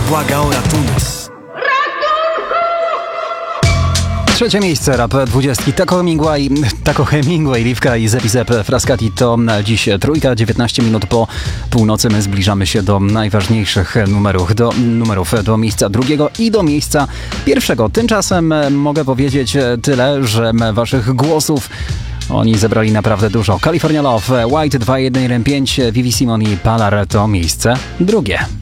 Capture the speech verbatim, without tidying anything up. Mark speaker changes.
Speaker 1: błaga o ratunek.
Speaker 2: Trzecie miejsce rap dwudziestki. Taco Hemingway, Taco Hemingway, Liwka i Zepizep Frascati to dziś trójka, dziewiętnaście minut po północy. My zbliżamy się do najważniejszych numerów, do numerów, do miejsca drugiego i do miejsca pierwszego. Tymczasem mogę powiedzieć tyle, że waszych głosów oni zebrali naprawdę dużo. California Love, White dwa jeden jeden pięć, Vivi Simon i Palar to miejsce drugie.